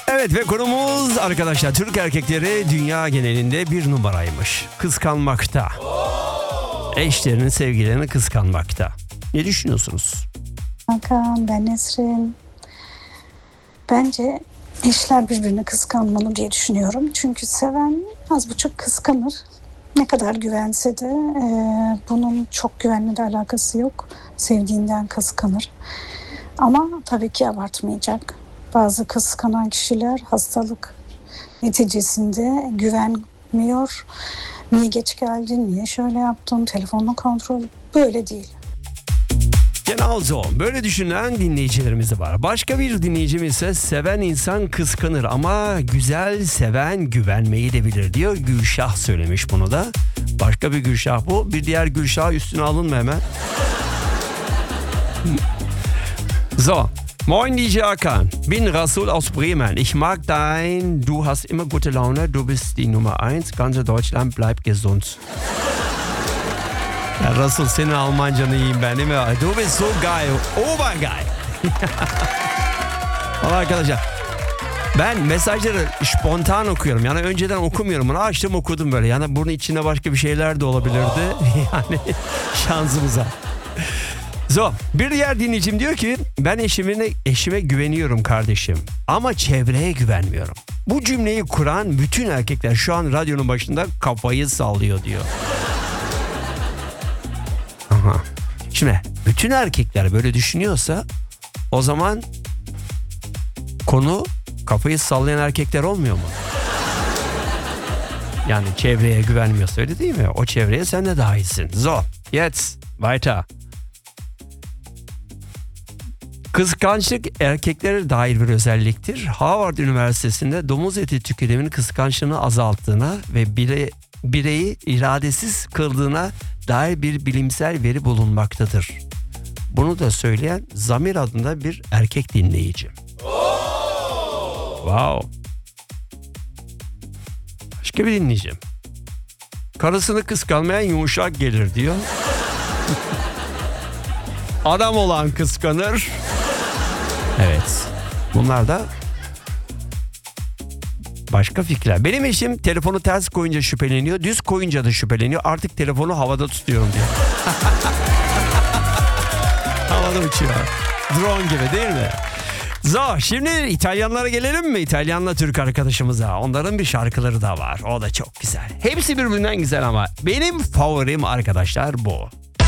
Evet ve konumuz arkadaşlar Türk erkekleri dünya genelinde bir numaraymış. Kıskanmakta. Eşlerinin sevgilerini kıskanmakta. Ne düşünüyorsunuz? Hakan, ben Nesrin. Bence eşler birbirini kıskanmalı diye düşünüyorum. Çünkü seven az buçuk kıskanır. Ne kadar güvense de bunun çok güvenle de alakası yok. Sevdiğinden kıskanır. Ama tabii ki abartmayacak. Bazı kıskanan kişiler hastalık neticesinde güvenmiyor. Niye geç geldin, niye şöyle yaptın, telefonla kontrol, böyle değil. Genelde böyle düşünen dinleyicilerimiz var. Başka bir dinleyicimiz ise seven insan kıskanır ama güzel seven güvenmeyi de bilir diyor. Gülşah söylemiş bunu da. Başka bir Gülşah bu. Bir diğer Gülşah üstüne alınma hemen. So, moin DJ Hakan. Bin Rasul aus Bremen. Ich mag du hast immer gute Laune, du bist die Nummer 1. Ganze Deutschland bleibt gesund. Ya Rasul senin Almancanı yiyeyim ben değil mi? Du bist so geil, obergeil. Valla arkadaşlar ben mesajları spontan okuyorum. Yani önceden okumuyorum bunu. Açtım okudum böyle. Yani bunun içinde başka bir şeyler de olabilirdi. Yani şansımıza. So, bir diğer dinleyicim diyor ki ben eşime güveniyorum kardeşim ama çevreye güvenmiyorum. Bu cümleyi kuran bütün erkekler şu an radyonun başında kafayı sallıyor diyor. Aha. Şimdi bütün erkekler böyle düşünüyorsa o zaman konu kafayı sallayan erkekler olmuyor mu? Yani çevreye güvenmiyorsa öyle değil mi? O çevreye sen de dahilsin. So, jetzt weiter. Kıskançlık erkeklere dair bir özelliktir. Harvard Üniversitesi'nde domuz eti tüketiminin kıskançlığını azalttığına ve bireyi iradesiz kıldığına dair bir bilimsel veri bulunmaktadır. Bunu da söyleyen Zamir adında bir erkek dinleyicim. Wow. Başka bir dinleyicim. Karısını kıskanmayan yumuşak gelir diyor. Adam olan kıskanır. Evet. Bunlar da başka fikirler. Benim eşim telefonu ters koyunca şüpheleniyor. Düz koyunca da şüpheleniyor. Artık telefonu havada tutuyorum diyor. Havada uçuyor. Drone gibi değil mi? So, şimdi İtalyanlara gelelim mi? İtalyanla Türk arkadaşımıza. Onların bir şarkıları da var. O da çok güzel. Hepsi birbirinden güzel ama benim favorim arkadaşlar bu.